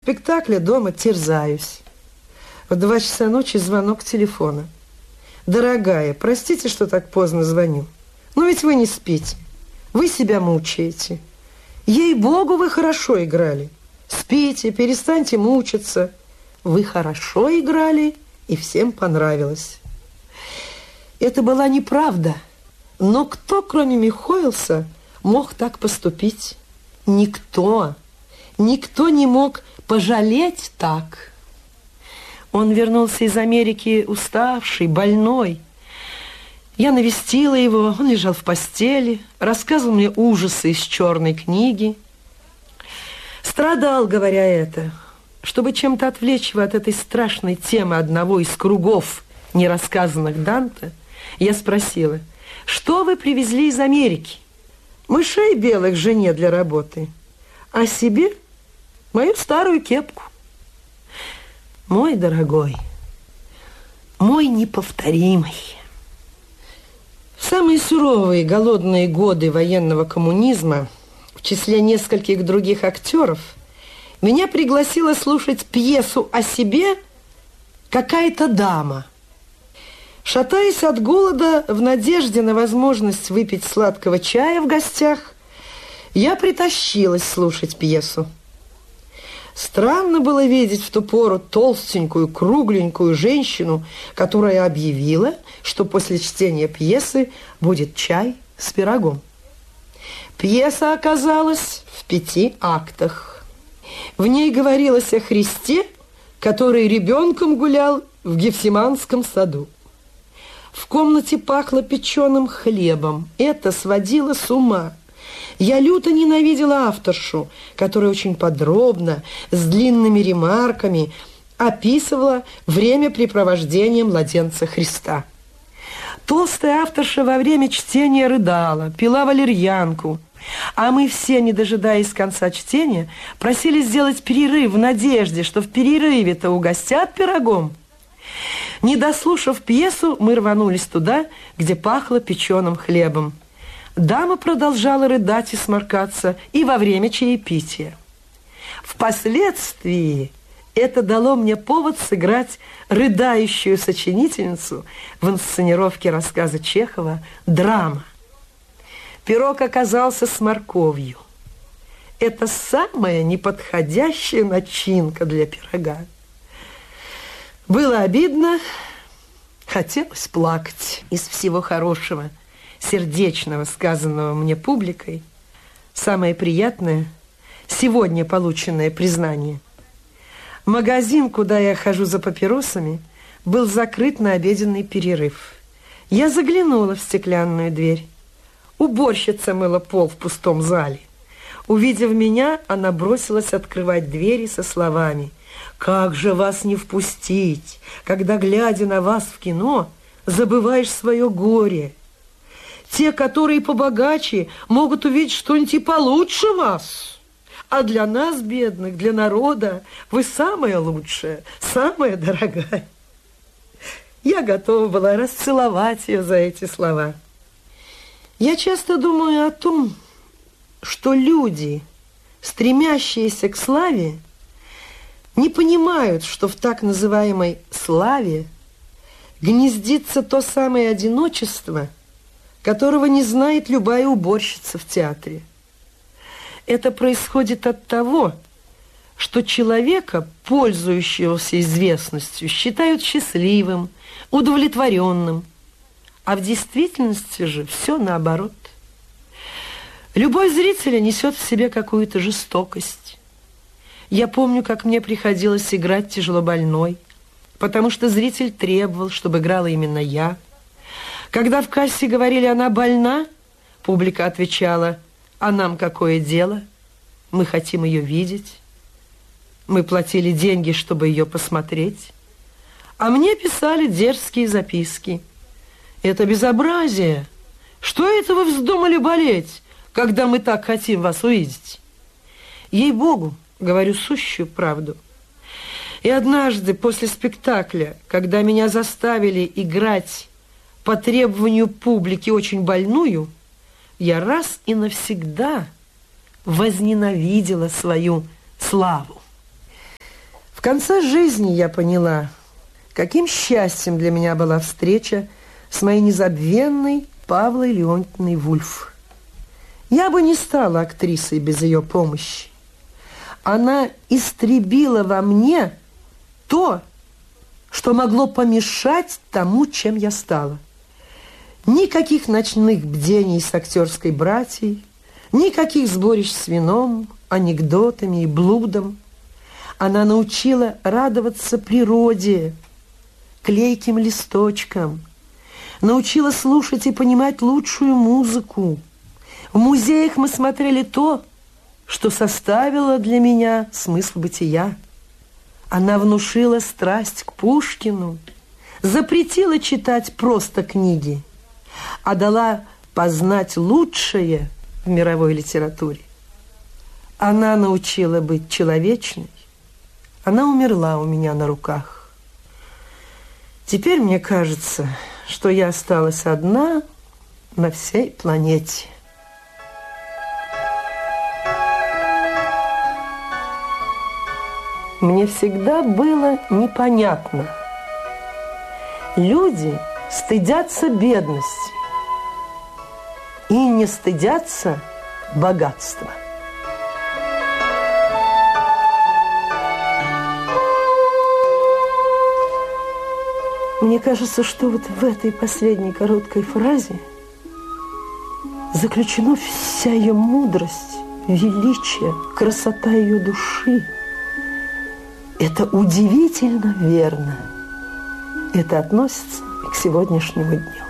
спектакля дома терзаюсь. В 2 часа ночи звонок телефона. «Дорогая, простите, что так поздно звоню. Но ведь вы не спите. Вы себя мучаете. Ей-богу, вы хорошо играли. Спите, перестаньте мучиться. Вы хорошо играли, и всем понравилось». Это была неправда. Но кто, кроме Михоэлса, мог так поступить? Никто. Никто не мог пожалеть так. Он вернулся из Америки уставший, больной. Я навестила его, он лежал в постели, рассказывал мне ужасы из черной книги. Страдал, говоря это. Чтобы чем-то отвлечь его от этой страшной темы одного из кругов, нерассказанных Данте, я спросила: «Что вы привезли из Америки?» «Мышей белых жене для работы, а себе мою старую кепку». Мой дорогой, мой неповторимый. В самые суровые голодные годы военного коммунизма, в числе нескольких других актеров, меня пригласила слушать пьесу о себе какая-то дама. Шатаясь от голода, в надежде на возможность выпить сладкого чая в гостях, я притащилась слушать пьесу. Странно было видеть в ту пору толстенькую, кругленькую женщину, которая объявила, что после чтения пьесы будет чай с пирогом. Пьеса оказалась в 5 актах. В ней говорилось о Христе, который ребенком гулял в Гефсиманском саду. В комнате пахло печеным хлебом. Это сводило с ума. Я люто ненавидела авторшу, которая очень подробно, с длинными ремарками, описывала времяпрепровождение младенца Христа. Толстая авторша во время чтения рыдала, пила валерьянку, а мы все, не дожидаясь конца чтения, просили сделать перерыв в надежде, что в перерыве-то угостят пирогом. Не дослушав пьесу, мы рванулись туда, где пахло печеным хлебом. Дама продолжала рыдать и сморкаться и во время чаепития. Впоследствии это дало мне повод сыграть рыдающую сочинительницу в инсценировке рассказа Чехова «Драма». Пирог оказался с морковью. Это самая неподходящая начинка для пирога. Было обидно, хотелось плакать. Из всего хорошего, сердечного, сказанного мне публикой, самое приятное – сегодня полученное признание. Магазин, куда я хожу за папиросами, был закрыт на обеденный перерыв. Я заглянула в стеклянную дверь. Уборщица мыла пол в пустом зале. Увидев меня, она бросилась открывать двери со словами: «Как же вас не впустить, когда, глядя на вас в кино, забываешь свое горе? Те, которые побогаче, могут увидеть что-нибудь и получше вас. А для нас, бедных, для народа, вы самая лучшая, самая дорогая». Я готова была расцеловать ее за эти слова. Я часто думаю о том, что люди, стремящиеся к славе, не понимают, что в так называемой славе гнездится то самое одиночество, которого не знает любая уборщица в театре. Это происходит от того, что человека, пользующегося известностью, считают счастливым, удовлетворенным, а в действительности же все наоборот. Любой зритель несет в себе какую-то жестокость. Я помню, как мне приходилось играть тяжелобольной, потому что зритель требовал, чтобы играла именно я. Когда в кассе говорили «она больна», публика отвечала: «А нам какое дело? Мы хотим ее видеть». Мы платили деньги, чтобы ее посмотреть. А мне писали дерзкие записки: «Это безобразие! Что это вы вздумали болеть, когда мы так хотим вас увидеть?» Ей-богу, говорю сущую правду. И однажды после спектакля, когда меня заставили играть по требованию публики очень больную, я раз и навсегда возненавидела свою славу. В конце жизни я поняла, каким счастьем для меня была встреча с моей незабвенной Павлой Леонтьевной Вульф. Я бы не стала актрисой без ее помощи. Она истребила во мне то, что могло помешать тому, чем я стала. Никаких ночных бдений с актерской братьей, никаких сборищ с вином, анекдотами и блудом. Она научила радоваться природе, клейким листочкам, научила слушать и понимать лучшую музыку. В музеях мы смотрели то, что составило для меня смысл бытия. Она внушила страсть к Пушкину, запретила читать просто книги, а дала познать лучшее в мировой литературе. Она научила быть человечной. Она умерла у меня на руках. Теперь мне кажется, что я осталась одна на всей планете. Мне всегда было непонятно. Люди стыдятся бедности и не стыдятся богатства. Мне кажется, что вот в этой последней короткой фразе заключена вся ее мудрость, величие, красота ее души. Это удивительно верно. Это относится к сегодняшнему дню.